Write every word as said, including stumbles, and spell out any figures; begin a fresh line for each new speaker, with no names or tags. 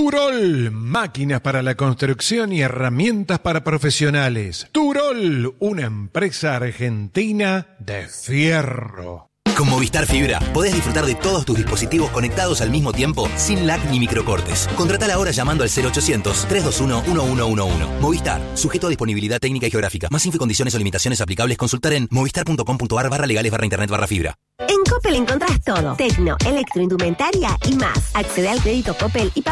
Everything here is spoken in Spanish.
Turol, máquinas para la construcción y herramientas para profesionales. Turol, una empresa argentina de fierro.
Con Movistar Fibra podés disfrutar de todos tus dispositivos conectados al mismo tiempo sin lag ni microcortes. Contratala ahora llamando al cero ochocientos, trescientos veintiuno, uno uno uno uno. Movistar, sujeto a disponibilidad técnica y geográfica. Más info y condiciones o limitaciones aplicables consultar en movistar.com.ar barra legales barra internet barra fibra.
En Coppel encontrás todo. Tecno, electroindumentaria y más. Accede al crédito Coppel y paga